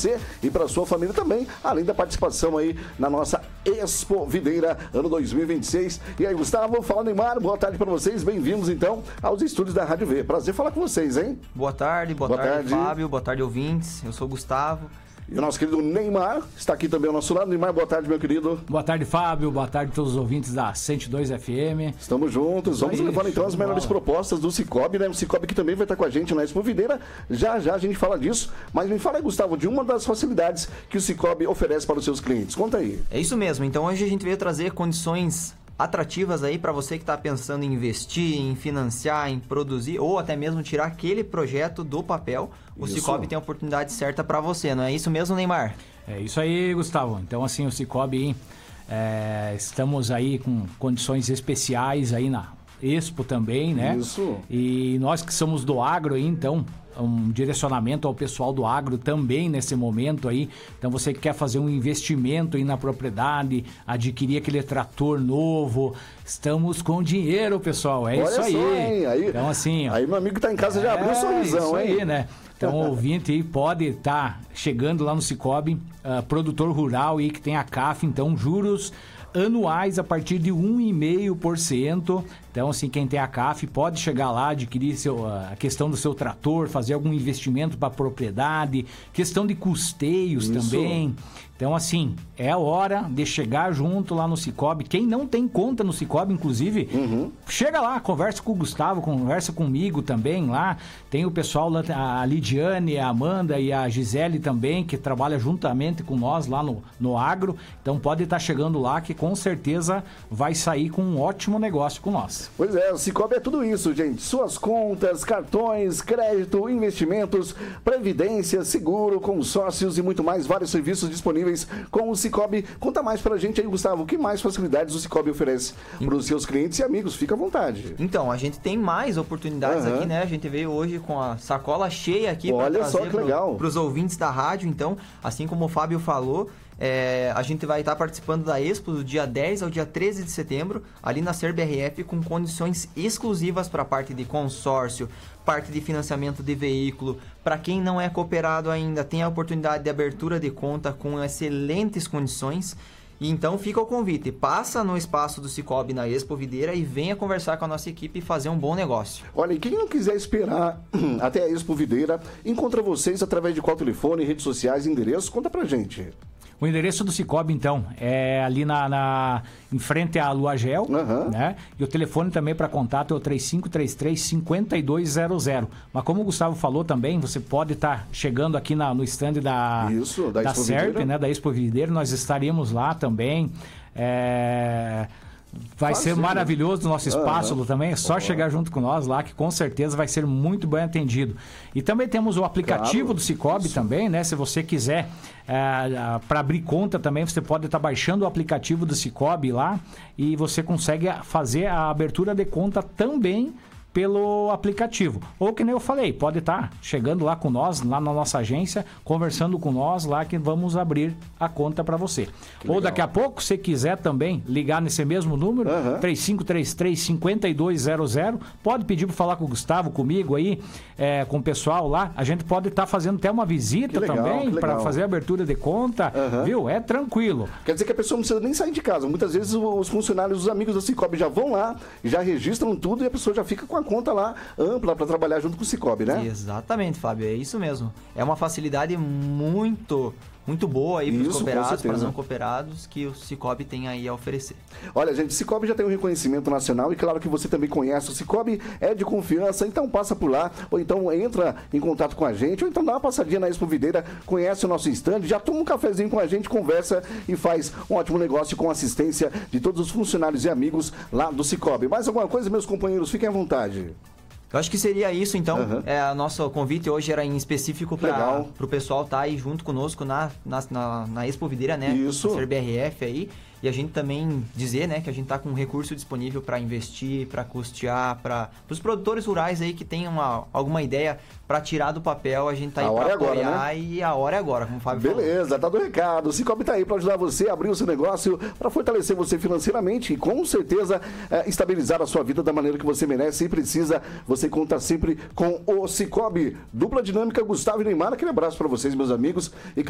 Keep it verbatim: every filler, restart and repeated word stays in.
você e para sua família também, além da participação aí na nossa Expo Videira, ano dois mil e vinte e seis. E aí, Gustavo, fala Neymar, boa tarde para vocês, bem-vindos então aos estúdios da Rádio V. Prazer falar com vocês, hein? Boa tarde, boa, boa tarde, tarde, Fábio, boa tarde, ouvintes. Eu sou o Gustavo. E o nosso querido Neymar está aqui também ao nosso lado. Neymar, boa tarde, meu querido. Boa tarde, Fábio. Boa tarde a todos os ouvintes da cento e dois F M. Estamos juntos. Vamos Isso, levando então as melhores bola. propostas do Cicobi, né? O Cicobi que também vai estar com a gente na Expo Videira. Já, já a gente fala disso. Mas me fala aí, Gustavo, de uma das facilidades que o Cicobi oferece para os seus clientes. Conta aí. É isso mesmo. Então hoje a gente veio trazer condições atrativas aí para você que está pensando em investir, em financiar, em produzir ou até mesmo tirar aquele projeto do papel. O isso. Cicobi tem a oportunidade certa para você, não é isso mesmo, Neymar? É isso aí, Gustavo. Então assim, o Cicobi, é, estamos aí com condições especiais aí na Expo também, né? Isso. E nós que somos do agro aí, então, um direcionamento ao pessoal do agro também nesse momento aí. Então você que quer fazer um investimento aí na propriedade, adquirir aquele trator novo, estamos com dinheiro, pessoal. É Olha isso aí. Só, hein? aí. Então assim, ó, aí meu amigo que tá em casa é, já abriu o sorrisão, hein? Isso aí, né? Então o ouvinte aí pode estar tá chegando lá no Cicobi, uh, produtor rural aí que tem a C A F, então juros anuais a partir de um vírgula cinco por cento. Então, assim, quem tem a C A F pode chegar lá, adquirir seu, a questão do seu trator, fazer algum investimento para a propriedade, questão de custeios Isso. também. Então, assim, é a hora de chegar junto lá no Cicobi. Quem não tem conta no Cicobi, inclusive, uhum. chega lá, conversa com o Gustavo, conversa comigo também lá. Tem o pessoal lá, a Lidiane, a Amanda e a Gisele também, que trabalha juntamente com nós lá no, no agro. Então, pode estar chegando lá que com certeza vai sair com um ótimo negócio com nós. Pois é, o Cicobi é tudo isso, gente. Suas contas, cartões, crédito, investimentos, previdência, seguro, consórcios e muito mais. Vários serviços disponíveis com o Cicobi. Conta mais pra gente aí, Gustavo. O que mais facilidades o Cicobi oferece para os seus clientes e amigos? Fica à vontade. Então, a gente tem mais oportunidades uhum. aqui, né? A gente veio hoje com a sacola cheia aqui para trazer para os ouvintes da rádio. Então, assim como o Fábio falou, É, a gente vai estar participando da Expo do dia dez ao dia treze de setembro, ali na Ser B R F, com condições exclusivas para a parte de consórcio, parte de financiamento de veículo. Para quem não é cooperado ainda, tem a oportunidade de abertura de conta com excelentes condições. E então fica o convite, passa no espaço do Cicobi na Expo Videira e venha conversar com a nossa equipe e fazer um bom negócio. Olha, e quem não quiser esperar até a Expo Videira, encontra vocês através de qual telefone, redes sociais, endereço? Conta pra gente. O endereço do Cicobi, então, é ali na, na, em frente à Luagel, uhum. né? E o telefone também para contato é o três cinco três três, cinco dois zero zero. Mas como o Gustavo falou também, você pode estar tá chegando aqui na, no stand da, Isso, da, da Serp, né? Da Expo Videira. Nós estaremos lá também. É... Vai Fazendo. ser maravilhoso o nosso espaço uhum. também, é só uhum. chegar junto com nós lá, que com certeza vai ser muito bem atendido. E também temos o aplicativo claro. do Cicobi Isso. também, né? Se você quiser, é, para abrir conta também, você pode estar tá baixando o aplicativo do Cicobi lá e você consegue fazer a abertura de conta também pelo aplicativo. Ou que nem eu falei, pode estar chegando lá com nós, lá na nossa agência, conversando com nós lá que vamos abrir a conta para você. Que Ou legal. daqui a pouco, se quiser também ligar nesse mesmo número, uhum. três cinco três três, cinco dois zero zero, pode pedir para falar com o Gustavo, comigo aí, é, com o pessoal lá. A gente pode estar tá fazendo até uma visita legal, também para fazer a abertura de conta, uhum. viu? É tranquilo. Quer dizer que a pessoa não precisa nem sair de casa. Muitas vezes os funcionários, os amigos da Cicobi já vão lá, já registram tudo e a pessoa já fica com a conta lá ampla para trabalhar junto com o Cicobi, né? Exatamente, Fábio, é isso mesmo. É uma facilidade muito, muito boa aí para os cooperados, para os não cooperados, que o Cicobi tem aí a oferecer. Olha, gente, o Cicobi já tem um reconhecimento nacional e claro que você também conhece o Cicobi, é de confiança, então passa por lá, ou então entra em contato com a gente, ou então dá uma passadinha na Expo Videira, conhece o nosso stand, já toma um cafezinho com a gente, conversa e faz um ótimo negócio com assistência de todos os funcionários e amigos lá do Cicobi. Mais alguma coisa, meus companheiros? Fiquem à vontade. Eu acho que seria isso, então. Uhum. É, o nosso convite hoje era em específico para o pessoal estar tá aí junto conosco na, na, na, na Expo Videira, né? Isso. Na Ser B R F aí. E a gente também dizer, né, que a gente tá com um recurso disponível para investir, para custear, para os produtores rurais aí que tenham uma, alguma ideia para tirar do papel, a gente tá aí para apoiar agora, né? E a hora é agora, como o Fábio falou. Beleza, tá do recado. O Cicobi tá aí para ajudar você a abrir o seu negócio, para fortalecer você financeiramente e com certeza é, estabilizar a sua vida da maneira que você merece e precisa. Você conta sempre com o Cicobi. Dupla dinâmica, Gustavo e Neymar. Aquele abraço para vocês, meus amigos. E